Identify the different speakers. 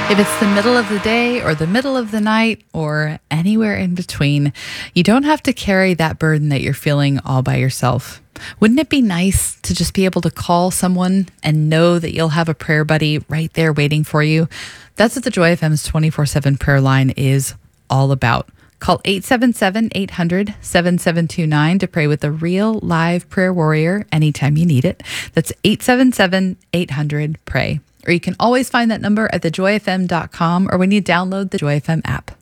Speaker 1: If it's the middle of the day or the middle of the night or anywhere in between, you don't have to carry that burden that you're feeling all by yourself. Wouldn't it be nice to just be able to call someone and know that you'll have a prayer buddy right there waiting for you? That's what the Joy FM's 24/7 prayer line is all about. Call 877-800-7729 to pray with a real live prayer warrior anytime you need it. That's 877-800-PRAY. Or you can always find that number at thejoyfm.com or when you download the Joy FM app.